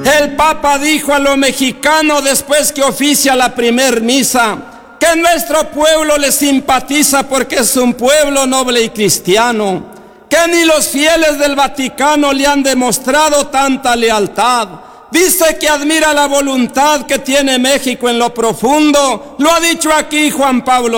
El Papa dijo a los mexicanos después que oficia la primer misa que nuestro pueblo le simpatiza porque es un pueblo noble y cristiano, que ni los fieles del Vaticano le han demostrado tanta lealtad. Dice que admira la voluntad que tiene México en lo profundo. Lo ha dicho aquí Juan Pablo